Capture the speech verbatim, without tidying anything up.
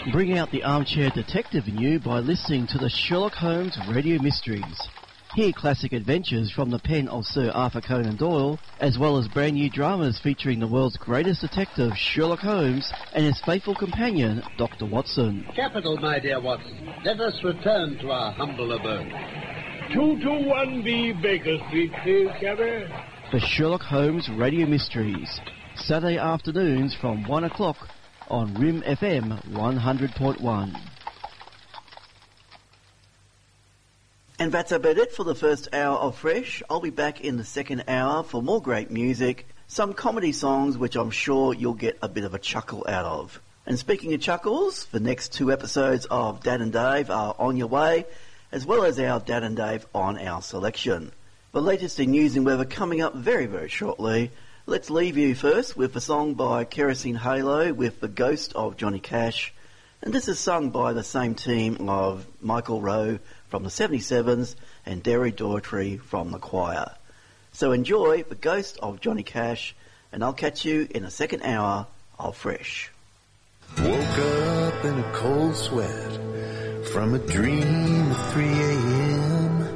Bring out the armchair detective in you by listening to the Sherlock Holmes Radio Mysteries. Hear classic adventures from the pen of Sir Arthur Conan Doyle, as well as brand new dramas featuring the world's greatest detective, Sherlock Holmes, and his faithful companion, Doctor Watson. Capital, my dear Watson. Let us return to our humble abode. two two one B Baker Street, please, Cabby. The Sherlock Holmes Radio Mysteries. Saturday afternoons from one o'clock on R I M F M one hundred point one. And that's about it for the first hour of Fresh. I'll be back in the second hour for more great music, some comedy songs which I'm sure you'll get a bit of a chuckle out of. And speaking of chuckles, the next two episodes of Dad and Dave are on your way, as well as our Dad and Dave on our selection. The latest in news and weather coming up very, very shortly. Let's leave you first with a song by Kerosene Halo with The Ghost of Johnny Cash. And this is sung by the same team of Michael Rowe from the seventy-sevens and Derry Daughtry from the Choir. So enjoy The Ghost of Johnny Cash, and I'll catch you in the second hour of Fresh. Woke up in a cold sweat from a dream at three a.m.